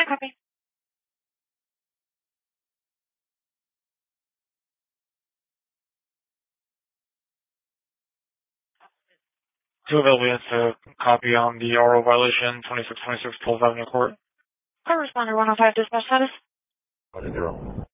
copy. Two available units to copy on the oral violation, 2626 12th Avenue Court. Car responder 105, dispatch status. 1-0.